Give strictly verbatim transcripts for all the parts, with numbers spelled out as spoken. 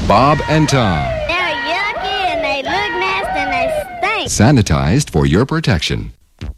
Bob and Tom. They're yucky and they look nasty and they stink. Sanitized for your protection.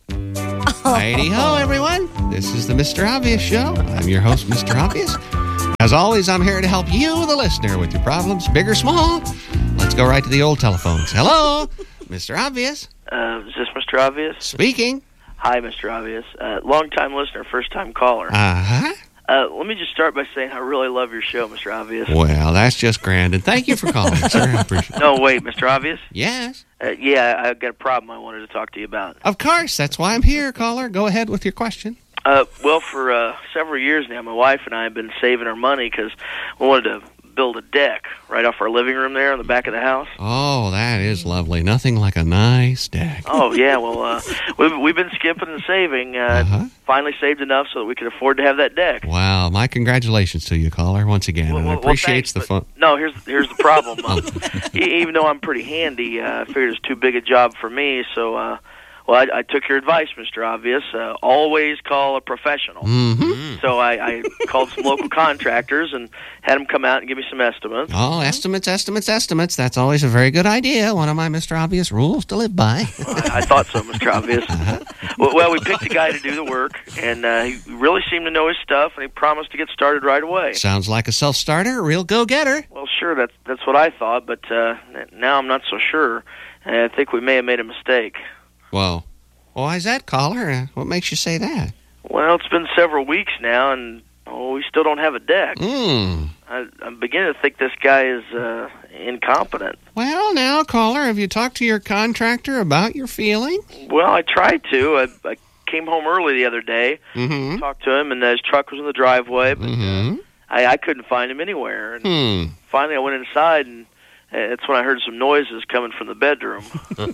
Righty-ho, everyone. This is the Mister Obvious Show. I'm your host, Mister Obvious. As always, I'm here to help you, the listener, with your problems, big or small. Let's go right to the old telephones. Hello, Mister Obvious. Uh, is this Mister Obvious? Speaking. Hi, Mister Obvious. Uh, long-time listener, first-time caller. Uh-huh. Uh, let me just start by saying I really love your show, Mister Obvious. Well, that's just grand, and thank you for calling, sir. I appreciate it. No, wait, Mister Obvious? Yes. Uh, yeah, I've got a problem I wanted to talk to you about. Of course, that's why I'm here, caller. Go ahead with your question. Uh, well, for uh, several years now, my wife and I have been saving our money because we wanted to build a deck right off our living room there on the back of the house. Oh, that is lovely. Nothing like a nice deck. Oh, yeah, well, uh, we've, we've been skipping and saving. Uh, Uh-huh. Finally saved enough so that we could afford to have that deck. Wow, my congratulations to you, caller, once again. Well, and I well, well, appreciate thanks, the but fun. No, here's here's the problem. Uh, e- even though I'm pretty handy, uh, I figured it's too big a job for me. So, uh, well, I, I took your advice, Mister Obvious. Uh, always call a professional. Mm-hmm. So I, I called some local contractors and had them come out and give me some estimates. Oh, estimates, estimates, estimates. That's always a very good idea. One of my Mister Obvious rules to live by. I, I thought so, Mister Obvious. Well, well, we picked a guy to do the work, and uh, he really seemed to know his stuff, and he promised to get started right away. Sounds like a self-starter, a real go-getter. Well, sure, that's that's what I thought, but uh, now I'm not so sure. And I think we may have made a mistake. Well, why is that, caller? Uh, What makes you say that? Well, it's been several weeks now, and oh, we still don't have a deck. Hmm. I, I'm beginning to think this guy is uh, incompetent. Well, now, caller, have you talked to your contractor about your feeling? Well, I tried to. I, I came home early the other day, Mm-hmm. talked to him, and his truck was in the driveway, but Mm-hmm. I, I couldn't find him anywhere. And Hmm. finally, I went inside, and uh, that's when I heard some noises coming from the bedroom.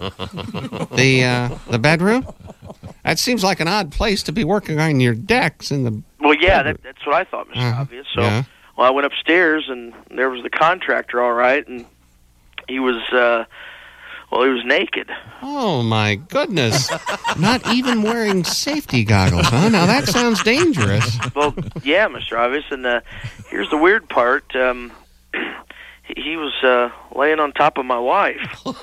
The, uh, the bedroom? That seems like an odd place to be working on your decks in the... Well, yeah, that, that's what I thought, Mister Uh-huh. Obvious. So, Yeah. well, I went upstairs, and there was the contractor, all right, and he was, uh, well, he was naked. Oh, my goodness. Not even wearing safety goggles, huh? Now, that sounds dangerous. Well, yeah, Mister Obvious, and uh, here's the weird part. Um, he, he was uh, laying on top of my wife,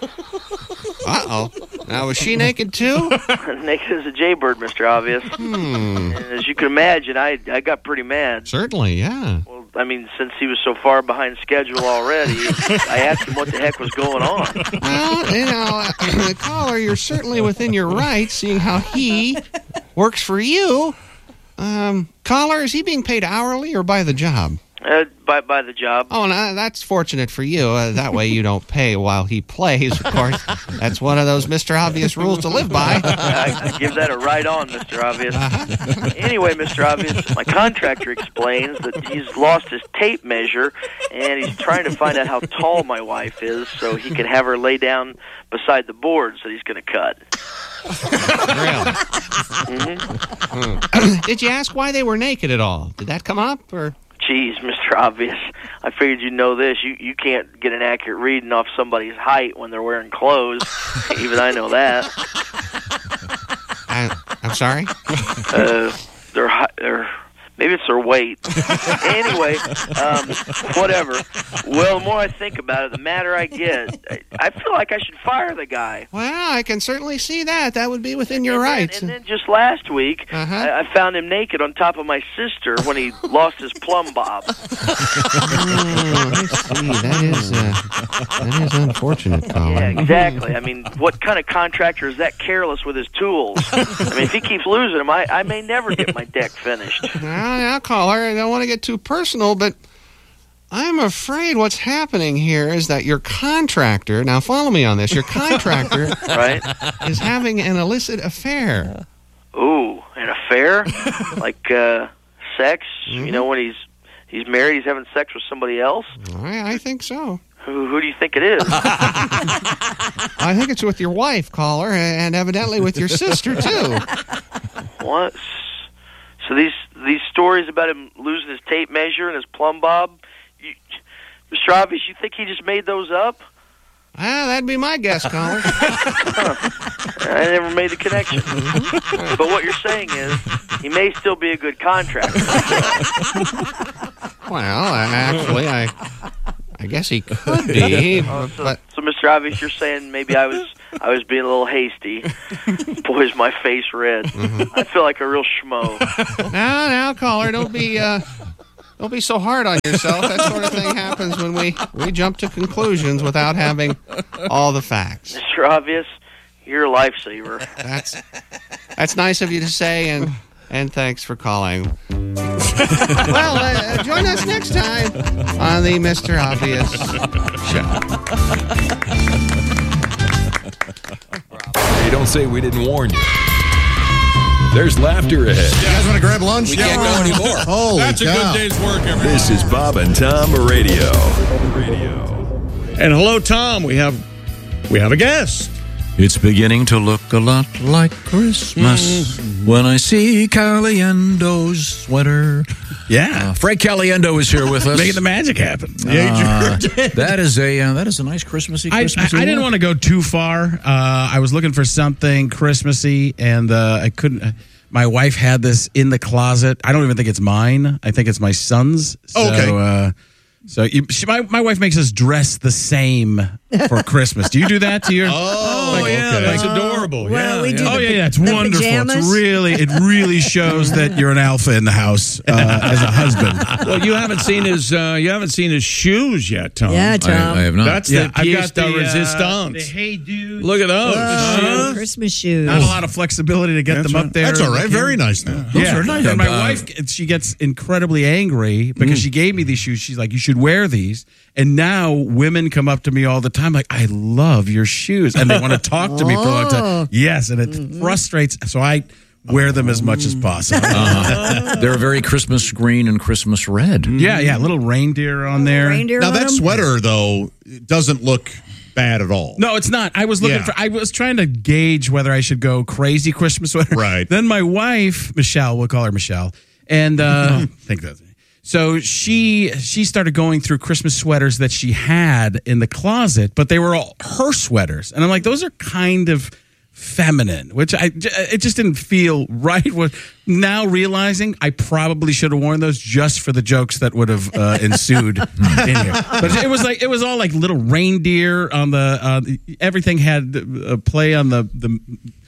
Uh-oh. Now, was she naked, too? naked as a jaybird, Mister Obvious. Hmm. And as you can imagine, I I got pretty mad. Certainly, yeah. Well, I mean, since he was so far behind schedule already, I asked him what the heck was going on. Well, you know, uh, caller, you're certainly within your rights, seeing how he works for you. Um, caller, is he being paid hourly or by the job? Uh, by by the job. Oh, no, that's fortunate for you. Uh, that way you don't pay while he plays, of course. That's one of those Mister Obvious rules to live by. I, I give that a right on, Mister Obvious. Anyway, Mister Obvious, my contractor explains that he's lost his tape measure, and he's trying to find out how tall my wife is so he can have her lay down beside the boards that he's going to cut. Really? Mm-hmm. Did you ask why they were naked at all? Did that come up, or... Jeez, Mister Obvious, I figured you'd know this. You you can't get an accurate reading off somebody's height when they're wearing clothes. Even I know that. I, I'm sorry? Uh, they're hi- they're maybe it's their weight. Anyway, um, whatever. Well, the more I think about it, the madder I get. I, I feel like I should fire the guy. Well, I can certainly see that. That would be within your And then- rights. And then just last week, Uh-huh. I, I found him naked on top of my sister when he lost his plumb bob. Oh, I see. That is, uh, that is unfortunate, caller. Yeah, exactly. I mean, what kind of contractor is that careless with his tools? I mean, if he keeps losing them, I, I may never get my deck finished. Now, now, caller, I don't want to get too personal, but I'm afraid what's happening here is that your contractor, now follow me on this, your contractor Right? is having an illicit affair. Ooh, an affair? Like uh, sex? Mm-hmm. You know, when he's he's married, he's having sex with somebody else? I, I think so. Who, who do you think it is? I think it's with your wife, caller, and evidently with your sister, too. What? So these these stories about him losing his tape measure and his plumb bob, you, Mister Obvious, you think he just made those up? Ah, that'd be my guess, caller. I never made the connection. But what you're saying is he may still be a good contractor. Well, actually, I... I I guess he could be. Oh, so, but so, Mister Obvious, you're saying maybe I was I was being a little hasty. Boy, is my face red. Mm-hmm. I feel like a real schmo. now, now, caller, don't be uh, don't be so hard on yourself. That sort of thing happens when we we jump to conclusions without having all the facts. Mister Obvious, you're a lifesaver. That's that's nice of you to say, and and thanks for calling. Well, uh, join us next time on the Mister Obvious Show. Hey, don't say we didn't warn you. There's laughter ahead. You guys want to grab lunch? We can't go anymore. Holy That's cow. a good day's work, everyone. This is Bob and Tom Radio. Radio. And hello, Tom. We have we have a guest. It's beginning to look a lot like Christmas when I see Caliendo's sweater. Yeah, Uh, Frank Caliendo is here with us. making the magic happen. Uh, that is a uh, that is a nice Christmassy I, Christmassy I, I didn't look. want to go too far. Uh, I was looking for something Christmassy, and uh, I couldn't. Uh, my wife had this in the closet. I don't even think it's mine. I think it's my son's. So, Okay. Uh, so you, she, my my wife makes us dress the same for Christmas. Do you do that to your? Oh, Oh, yeah, okay. that's adorable. Well, yeah, we yeah. do Oh the yeah, yeah, it's the wonderful. pajamas? It's really, it really shows that you're an alpha in the house uh, as a husband. Well, you haven't seen his uh, you haven't seen his shoes yet, Tom. Yeah, Tom. I, I have not. That's Yeah, the pièce de resistance. Hey dude. Look at those. Oh, Huh? Christmas shoes. Not a lot of flexibility to get That's them right. up there. That's all right. Very nice, though. Yeah, are nice. and my Uh, wife, she gets incredibly angry because she gave me these shoes. She's like, "You should wear these." And now women come up to me all the time, like, "I love your shoes," and they want to talk to me for a long Oh. time. Yes, and it frustrates. So I wear them as much as possible. Uh, they're very Christmas green and Christmas red. Yeah, yeah, little reindeer on there. Reindeer Now, on that them? sweater, though, doesn't look bad at all. No, it's not. I was looking Yeah. for. I was trying to gauge whether I should go crazy Christmas sweater. Right. Then my wife, Michelle, we'll call her Michelle, and uh, I think that's me. So she she started going through Christmas sweaters that she had in the closet, but they were all her sweaters, and I'm like, those are kind of feminine, which I it just didn't feel right. Now realizing I probably should have worn those just for the jokes that would have uh, ensued in here. But it was like it was all like little reindeer on the uh, everything had a play on the the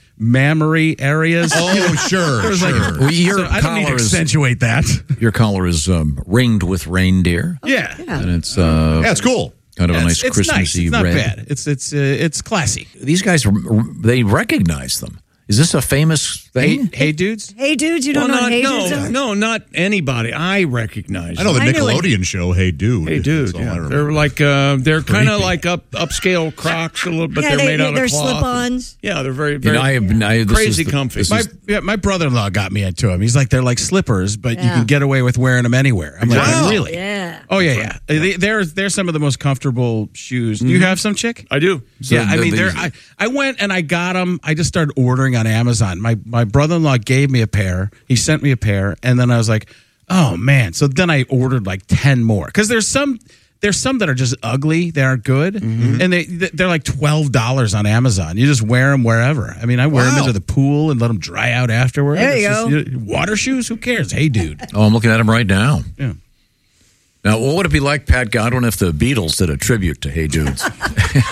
mammary areas. Oh, sure, It was sure. like, Well, your so I don't need to collar is- accentuate that. Your collar is um, ringed with reindeer, Yeah. and it's uh, Yeah, it's cool. kind of a It's, nice it's Christmassy nice. It's not red. bad. It's it's uh, it's classy. These guys, they recognize them. Is this a famous Hey, thing? hey dudes. Hey, dudes, you Well, don't know not, what Hey no, Dudes are? no, not anybody. I recognize. I know the I know it. Nickelodeon show, Hey Dude. Hey, dude, That's all I yeah. remember. They're like uh, they're kind of Creepy. like up upscale Crocs a little, but Yeah, they're they- made out they're of cloth. slip-ons. Yeah, they're very, You very know, I have, I, this crazy is the- comfy. this My is- yeah, my brother-in-law got me into them. He's like they're like slippers, but you Yeah. can get away with wearing them anywhere. I'm like, Wow. really? Yeah. Oh yeah, yeah. They, they're they're some of the most comfortable shoes. Do you have some, chick? I do. So yeah, I the- mean, these- they're, I, I went and I got them. I just started ordering on Amazon. My my brother-in-law gave me a pair. He sent me a pair, and then I was like, oh man. So then I ordered like ten more because there's some there's some that are just ugly. They aren't good, Mm-hmm. and they they're like twelve dollars on Amazon. You just wear them wherever. I mean, I wear them Wow. into the pool and let them dry out afterwards. There you It's just- water shoes? Who cares? Hey, dude. Oh, I'm looking at them right now. Yeah. Now, what would it be like, Pat Godwin, if the Beatles did a tribute to Hey Dudes?